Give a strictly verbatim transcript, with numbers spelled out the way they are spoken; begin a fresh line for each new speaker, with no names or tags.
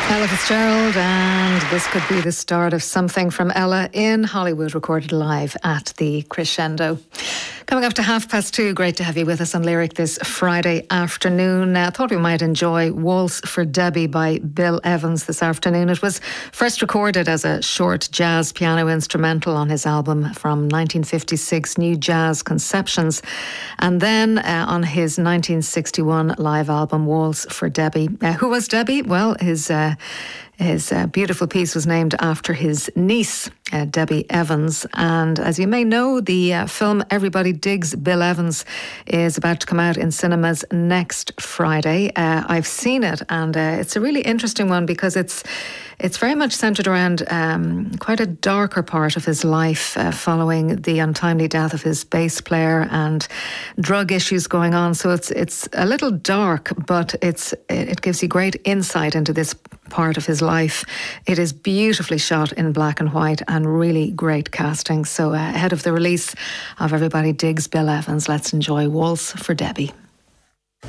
Ella Fitzgerald, and this could be the start of something from Ella in Hollywood, recorded live at the Crescendo. Coming up to half past two, great to have you with us on Lyric this Friday afternoon. I uh, thought we might enjoy Waltz for Debbie by Bill Evans this afternoon. It was first recorded as a short jazz piano instrumental on his album from nineteen fifty-six, New Jazz Conceptions, and then uh, on his nineteen sixty-one live album, Waltz for Debbie. Uh, who was Debbie? Well, his... Uh, His uh, beautiful piece was named after his niece, uh, Debbie Evans. And as you may know, the uh, film Everybody Digs Bill Evans is about to come out in cinemas next Friday. Uh, I've seen it, and uh, it's a really interesting one because it's it's very much centred around um, quite a darker part of his life uh, following the untimely death of his bass player and drug issues going on. So it's it's a little dark, but it's it gives you great insight into this part of his life. It is beautifully shot in black and white and really great casting. So uh, ahead of the release of Everybody Digs Bill Evans, let's enjoy Waltz for Debbie.